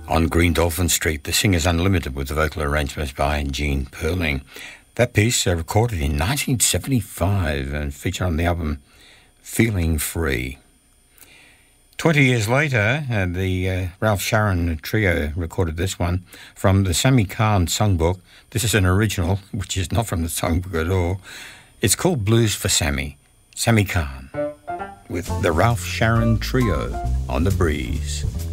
On Green Dolphin Street, The Singers Unlimited with the vocal arrangements by Gene Perling. That piece recorded in 1975 and featured on the album Feeling Free. 20 years later, the Ralph Sharon Trio recorded this one from the Sammy Cahn songbook. This is an original, which is not from the songbook at all. It's called Blues for Sammy. Sammy Cahn with the Ralph Sharon Trio on The Breeze.